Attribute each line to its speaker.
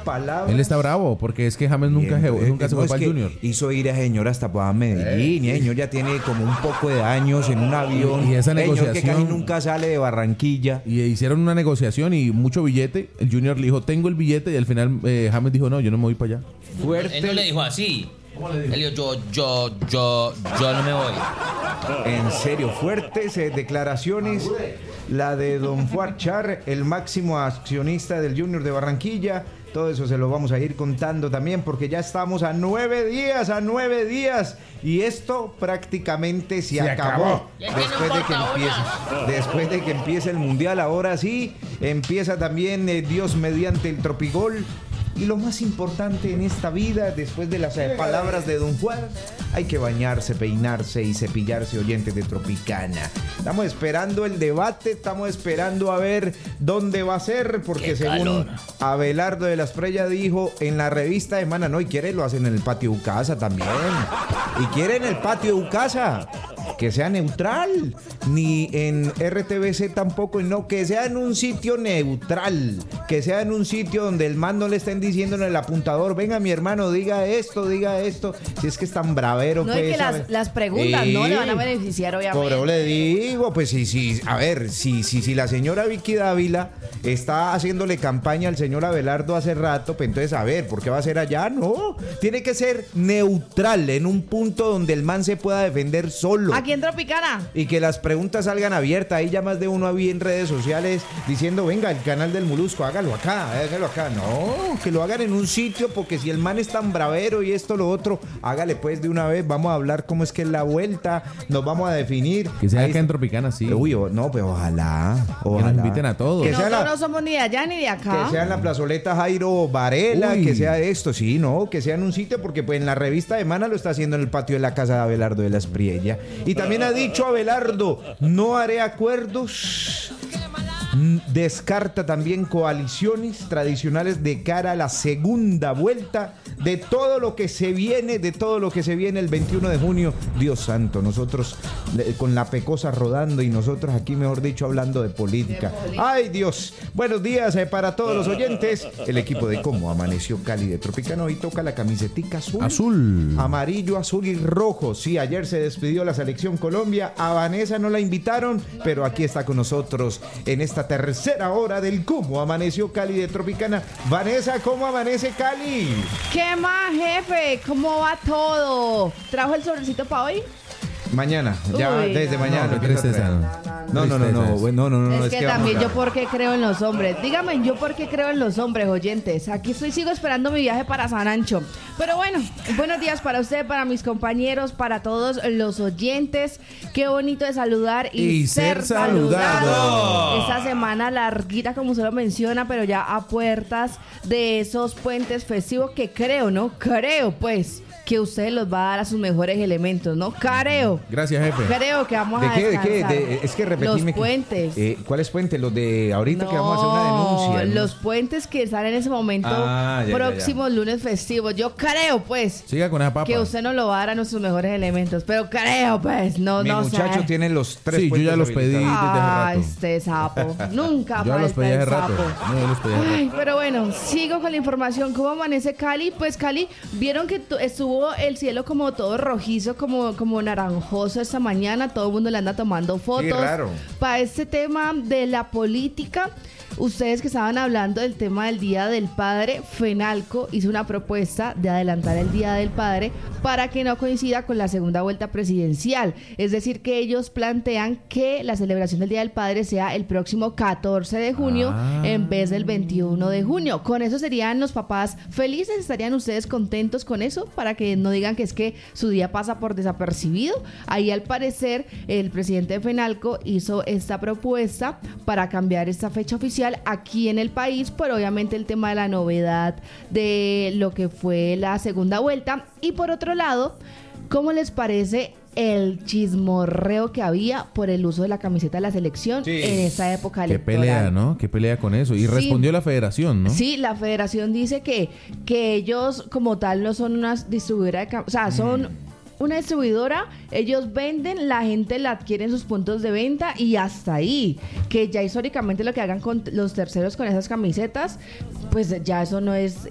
Speaker 1: palabras.
Speaker 2: Él está bravo porque es que James nunca se fue para el Junior.
Speaker 1: Hizo ir a señor hasta para Medellín. Y el señor ya tiene como un poco de años en un avión.
Speaker 2: Y esa
Speaker 1: señor
Speaker 2: negociación,
Speaker 1: que casi nunca sale de Barranquilla.
Speaker 2: Y hicieron una negociación y mucho billete. El Junior le dijo, tengo el billete. Y al final James dijo, no, yo no me voy para allá.
Speaker 3: Fuerte. Él no le dijo así. Él dijo, yo no me voy.
Speaker 1: En serio, fuertes declaraciones. La de don Fuad Char, el máximo accionista del Junior de Barranquilla. Todo eso se lo vamos a ir contando también porque ya estamos a 9 días. Y esto prácticamente se acabó. Después de que empiece el Mundial, ahora sí, empieza también Dios mediante el Tropigol. Y lo más importante en esta vida, después de las palabras de don Juan, hay que bañarse, peinarse y cepillarse, oyentes de Tropicana. Estamos esperando el debate, estamos esperando a ver dónde va a ser, porque según Abelardo de la Espriella dijo en la revista de Semana, no, y quiere lo hacen en el patio de Ucasa también. Y quiere en el patio de Ucasa. Que sea neutral, ni en RTBC tampoco, no, que sea en un sitio neutral, que sea en un sitio donde el man no le estén diciendo en el apuntador, venga mi hermano, diga esto, si es que es tan bravero.
Speaker 4: No,
Speaker 1: pues,
Speaker 4: es que las preguntas no le van a beneficiar, obviamente.
Speaker 1: Pero le digo, pues sí, a ver, si la señora Vicky Dávila está haciéndole campaña al señor Abelardo hace rato, pues entonces, a ver, ¿por qué va a ser allá? No, tiene que ser neutral, en un punto donde el man se pueda defender solo.
Speaker 4: Aquí en Tropicana.
Speaker 1: Y que las preguntas salgan abiertas. Ahí ya más de uno había en redes sociales diciendo, venga, el canal del Molusco, hágalo acá. No, que lo hagan en un sitio, porque si el man es tan bravero y esto, lo otro, hágale pues de una vez. Vamos a hablar cómo es que es la vuelta, nos vamos a definir.
Speaker 2: Que sea acá en Tropicana, sí.
Speaker 1: Uy, no, pues ojalá.
Speaker 2: Que nos inviten a todos.
Speaker 4: Que nosotros no somos ni de allá ni de acá.
Speaker 1: Que sea en la plazoleta Jairo Varela, que sea esto, sí, no, que sea en un sitio, porque pues en la revista de Mana lo está haciendo en el patio de la casa de Abelardo de la Espriella. Y también ha dicho Abelardo, no haré acuerdos. Descarta también coaliciones tradicionales de cara a la segunda vuelta de todo lo que se viene, el 21 de junio. Dios santo, nosotros con la pecosa rodando y nosotros aquí, mejor dicho, hablando de política. Ay, Dios. Buenos días para todos los oyentes. El equipo de Cómo Amaneció Cali de Tropicana hoy toca la camisetica azul, amarillo, azul y rojo. Sí, ayer se despidió la selección Colombia. A Vanessa no la invitaron, pero aquí está con nosotros en esta tercera hora del Cómo Amaneció Cali de Tropicana. Vanessa, ¿cómo amanece Cali?
Speaker 4: ¿Qué más, jefe? ¿Cómo va todo? ¿Trajo el sobrecito para hoy?
Speaker 1: Mañana, ya desde mañana.
Speaker 4: No. Es que también yo porque creo en los hombres. Dígame, yo porque creo en los hombres, oyentes. Aquí sigo esperando mi viaje para San Ancho. Pero bueno, buenos días para usted, para mis compañeros, para todos los oyentes. Qué bonito de saludar y ser saludado. Esta semana larguita, como usted lo menciona, pero ya a puertas de esos puentes festivos que creo, pues, que usted los va a dar a sus mejores elementos, ¿no? Creo.
Speaker 2: Gracias, jefe.
Speaker 4: Creo que vamos a descansar.
Speaker 1: ¿De qué? Es que repetime.
Speaker 4: Los puentes.
Speaker 1: ¿Cuáles puentes? Los de ahorita que vamos a hacer una denuncia. ¿No?
Speaker 4: Los puentes que están en ese momento próximos lunes festivos. Yo creo, pues.
Speaker 2: Siga con esa papa.
Speaker 4: Que usted nos lo va a dar a nuestros mejores elementos. Pero creo, pues. No,
Speaker 1: Mi muchacho tiene los 3
Speaker 2: puentes. Sí, yo ya los pedí desde hace rato.
Speaker 4: Este sapo. Nunca
Speaker 2: yo los pedí hace rato.
Speaker 4: Pero bueno, sigo con la información. ¿Cómo amanece Cali? Pues Cali, vieron que estuvo el cielo como todo rojizo, como naranjoso esta mañana. Todo el mundo le anda tomando fotos.
Speaker 1: Sí, raro.
Speaker 4: Para este tema de la política, ustedes que estaban hablando del tema del Día del Padre, FENALCO hizo una propuesta de adelantar el Día del Padre para que no coincida con la segunda vuelta presidencial. Es decir, que ellos plantean que la celebración del Día del Padre sea el próximo 14 de junio en vez del 21 de junio. Con eso serían los papás felices. ¿Estarían ustedes contentos con eso? Para que no digan que es que su día pasa por desapercibido. Ahí, al parecer, el presidente de FENALCO hizo esta propuesta para cambiar esta fecha oficial aquí en el país, pero obviamente el tema de la novedad de lo que fue la segunda vuelta. Y por otro lado, ¿cómo les parece el chismorreo que había por el uso de la camiseta de la selección en esa época electoral?
Speaker 2: Qué pelea, ¿no? Qué pelea con eso. Y respondió la federación, ¿no?
Speaker 4: Sí, la federación dice que ellos como tal no son una distribuidora de... O sea, son una distribuidora, ellos venden, la gente la adquiere en sus puntos de venta y hasta ahí. Que ya históricamente lo que hagan con los terceros con esas camisetas, pues ya eso no es